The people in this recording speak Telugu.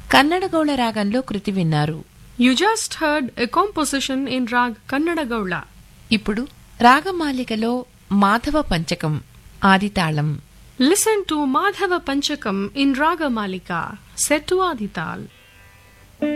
కన్నడగౌళ రాగంలో కృతి విన్నారు. You just heard a composition in Rag Kannadagaula. ఇప్పుడు రాగమాలికలో Madhava పంచకం ఆదితాళం. Listen to Madhava Panchakam in Raga Malika, set to Adital.